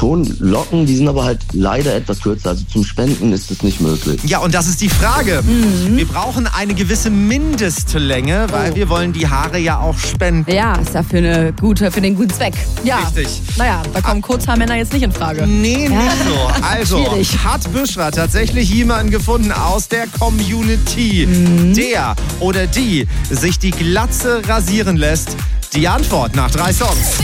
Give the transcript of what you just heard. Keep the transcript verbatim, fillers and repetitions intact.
schon Locken, die sind aber halt leider etwas kürzer. Also zum Spenden ist es nicht möglich. Ja, und das ist die Frage. Mhm. Wir brauchen eine gewisse Mindestlänge, weil Oh. wir wollen die Haare ja auch spenden. Ja, ist ja für, eine gute, für den guten Zweck. Ja. Richtig. Naja, da kommen Kurzhaarmänner jetzt nicht in Frage. Nee, nicht so. Also, Schwierig. hat Büschra tatsächlich jemanden gefunden aus der Community, Mhm. der oder die sich die Glatze rasieren lässt? Die Antwort nach drei Songs.